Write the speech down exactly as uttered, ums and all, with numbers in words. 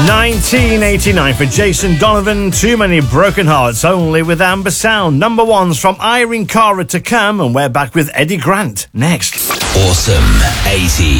nineteen eighty-nine for Jason Donovan, Too Many Broken Hearts, only with Amber Sound. Number ones from Irene Cara to come, and we're back with Eddie Grant next. Awesome eighty.